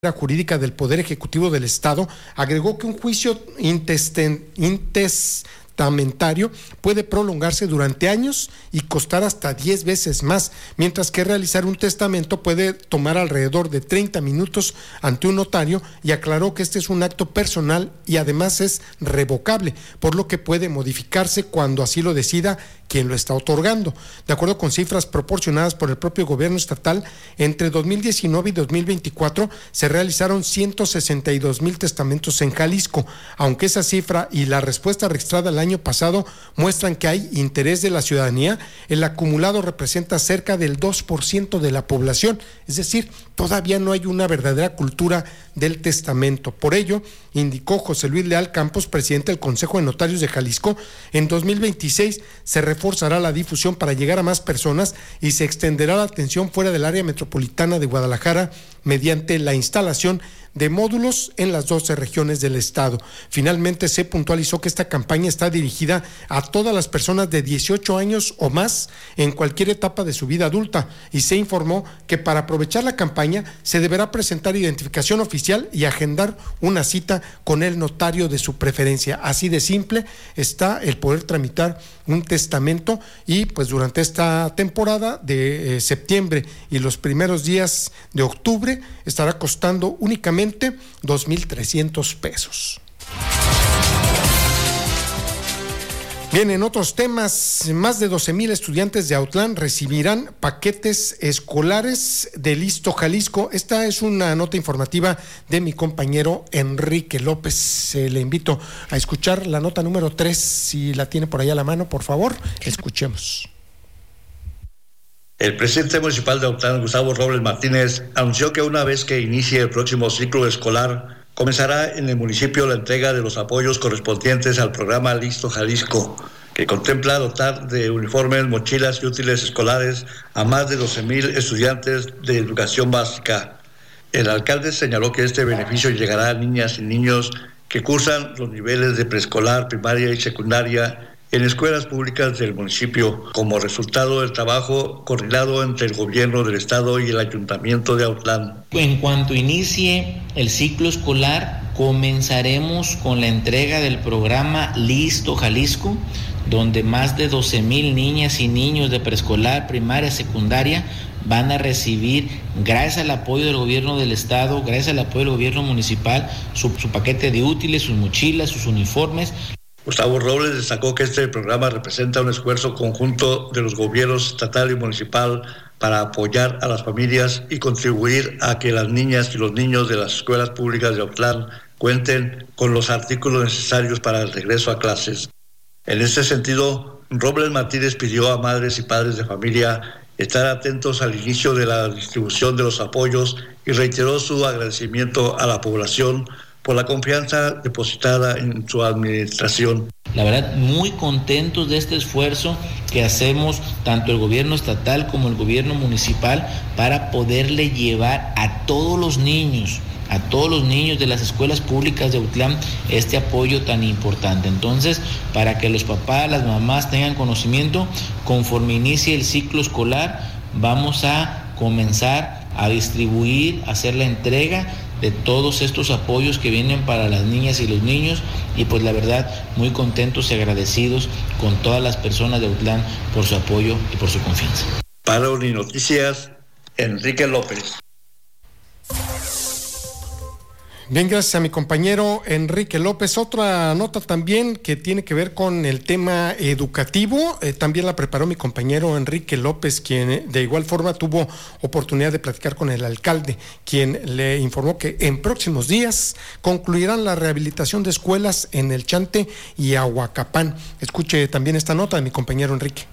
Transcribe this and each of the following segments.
Jurídica del Poder Ejecutivo del Estado agregó que un juicio intestamentario puede prolongarse durante años y costar hasta 10 veces más, mientras que realizar un testamento puede tomar alrededor de 30 minutos ante un notario, y aclaró que este es un acto personal y además es revocable, por lo que puede modificarse cuando así lo decida quien lo está otorgando. De acuerdo con cifras proporcionadas por el propio gobierno estatal, entre 2019 y 2024 se realizaron 162,000 testamentos en Jalisco, aunque esa cifra y la respuesta registrada el año pasado muestran que hay interés de la ciudadanía. El acumulado representa cerca del 2% de la población, es decir, todavía no hay una verdadera cultura del testamento. Por ello, indicó José Luis Leal Campos, presidente del Consejo de Notarios de Jalisco, en 2026 se reforzará la difusión para llegar a más personas y se extenderá la atención fuera del área metropolitana de Guadalajara mediante la instalación de módulos en las 12 regiones del estado. Finalmente se puntualizó que esta campaña está dirigida a todas las personas de 18 años o más en cualquier etapa de su vida adulta, y se informó que para aprovechar la campaña se deberá presentar identificación oficial y agendar una cita con el notario de su preferencia. Así de simple está el poder tramitar un testamento, y pues durante esta temporada de septiembre y los primeros días de octubre estará costando únicamente 2,300 pesos. Bien, en otros temas, más de 12,000 estudiantes de Autlán recibirán paquetes escolares de Listo Jalisco. Esta es una nota informativa de mi compañero Enrique López. Le invito a escuchar la nota número 3, si la tiene por ahí a la mano, por favor, escuchemos. El presidente municipal de Autlán, Gustavo Robles Martínez, anunció que una vez que inicie el próximo ciclo escolar, comenzará en el municipio la entrega de los apoyos correspondientes al programa Listo Jalisco, que contempla dotar de uniformes, mochilas y útiles escolares a más de 12,000 estudiantes de educación básica. El alcalde señaló que este beneficio llegará a niñas y niños que cursan los niveles de preescolar, primaria y secundaria en escuelas públicas del municipio, como resultado del trabajo coordinado entre el gobierno del estado y el ayuntamiento de Autlán. En cuanto inicie el ciclo escolar, comenzaremos con la entrega del programa Listo Jalisco, donde más de 12,000 niñas y niños de preescolar, primaria, secundaria van a recibir, gracias al apoyo del gobierno del estado, gracias al apoyo del gobierno municipal, su paquete de útiles, sus mochilas, sus uniformes. Gustavo Robles destacó que este programa representa un esfuerzo conjunto de los gobiernos estatal y municipal para apoyar a las familias y contribuir a que las niñas y los niños de las escuelas públicas de Autlán cuenten con los artículos necesarios para el regreso a clases. En este sentido, Robles Martínez pidió a madres y padres de familia estar atentos al inicio de la distribución de los apoyos y reiteró su agradecimiento a la población por la confianza depositada en su administración. La verdad, muy contentos de este esfuerzo que hacemos tanto el gobierno estatal como el gobierno municipal para poderle llevar a todos los niños de las escuelas públicas de Autlán este apoyo tan importante. Entonces, para que los papás, las mamás tengan conocimiento, conforme inicie el ciclo escolar, vamos a comenzar a distribuir, a hacer la entrega de todos estos apoyos que vienen para las niñas y los niños, y pues la verdad muy contentos y agradecidos con todas las personas de Autlán por su apoyo y por su confianza. Para Uninoticias, Enrique López. Bien, gracias a mi compañero Enrique López. Otra nota también que tiene que ver con el tema educativo, también la preparó mi compañero Enrique López, quien de igual forma tuvo oportunidad de platicar con el alcalde, quien le informó que en próximos días concluirán la rehabilitación de escuelas en El Chante y Ahuacapán. Escuche también esta nota de mi compañero Enrique.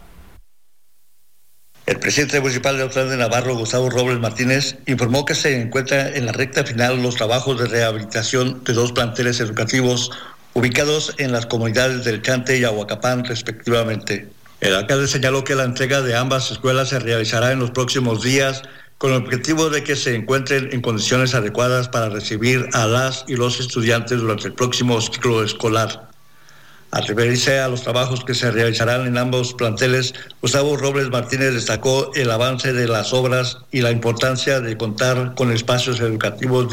El presidente municipal de Autlán de Navarro, Gustavo Robles Martínez, informó que se encuentra en la recta final los trabajos de rehabilitación de 2 planteles educativos ubicados en las comunidades del Chante y Ahuacapán, respectivamente. El alcalde señaló que la entrega de ambas escuelas se realizará en los próximos días con el objetivo de que se encuentren en condiciones adecuadas para recibir a las y los estudiantes durante el próximo ciclo escolar. Al referirse a los trabajos que se realizarán en ambos planteles, Gustavo Robles Martínez destacó el avance de las obras y la importancia de contar con espacios educativos